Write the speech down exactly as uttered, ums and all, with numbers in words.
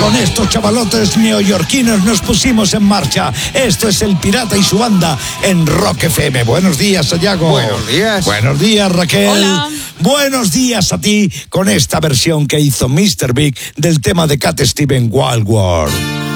con estos chavalotes neoyorquinos nos pusimos en marcha. Esto es El Pirata y su banda en Rock F M. Buenos días, Sayago. Buenos días. Buenos días, Raquel. Hola. Buenos días a ti con esta versión que hizo mister Big del tema de Cat Stevens, Wild World.